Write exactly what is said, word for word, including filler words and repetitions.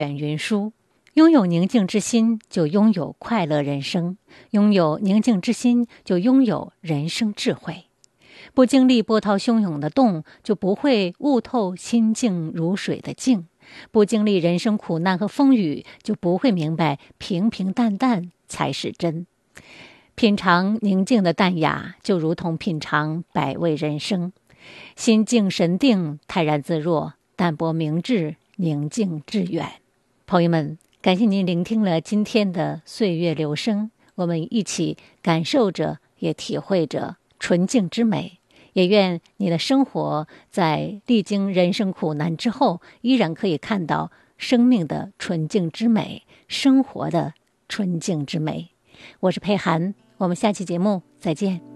远云舒。拥有宁静之心，就拥有快乐人生；拥有宁静之心，就拥有人生智慧。不经历波涛汹涌的动，就不会悟透心静如水的静；不经历人生苦难和风雨，就不会明白平平淡淡才是真。品尝宁静的淡雅，就如同品尝百味人生。心静神定，泰然自若，淡泊明志，宁静致远。朋友们，感谢您聆听了今天的岁月流声，我们一起感受着，也体会着纯净之美。也愿你的生活在历经人生苦难之后，依然可以看到生命的纯净之美，生活的纯净之美。我是佩涵，我们下期节目再见。